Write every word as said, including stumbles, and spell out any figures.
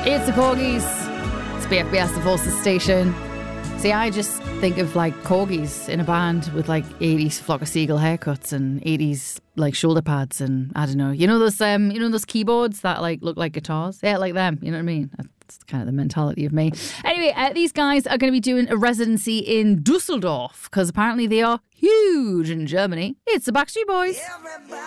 It's the Corgis. It's B F B S, the Forces station. See, I just think of like corgis in a band with like eighties Flock of Seagull haircuts and eighties like shoulder pads and I don't know. You know those um you know those keyboards that like look like guitars? Yeah, like them, you know what I mean? That's kind of the mentality of me. Anyway, uh, these guys are going to be doing a residency in Dusseldorf because apparently they are huge in Germany. It's the Backstreet Boys. Everybody.